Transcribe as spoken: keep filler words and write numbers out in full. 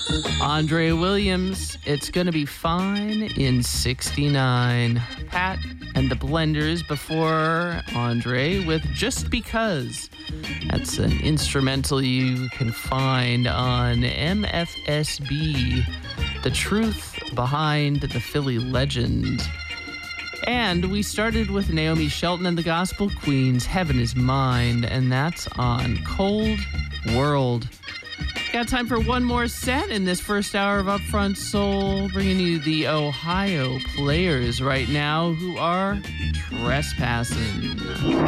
Andre Williams, It's Gonna Be Fine in sixty-nine. Pat and the Blenders before Andre with Just Because. That's an instrumental you can find on M F S B, The Truth Behind the Philly Legend. And we started with Naomi Shelton and the Gospel Queens, Heaven Is Mine, and that's on Cold World. Got time for one more set in this first hour of Upfront Soul, bringing you the Ohio Players right now who are trespassing.